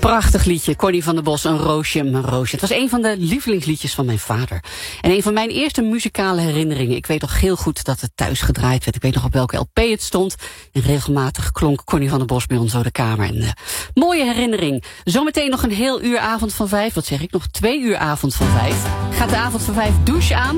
Prachtig liedje, Connie van der Bos, een roosje. Het was een van de lievelingsliedjes van mijn vader. En een van mijn eerste muzikale herinneringen. Ik weet nog heel goed dat het thuis gedraaid werd. Ik weet nog op welke LP het stond. En regelmatig klonk Connie van der Bos bij ons door de kamer. En mooie herinnering. Zometeen nog een heel uur avond van 5. Wat zeg ik? Nog 2 uur avond van 5. Gaat de avond van 5 douche aan.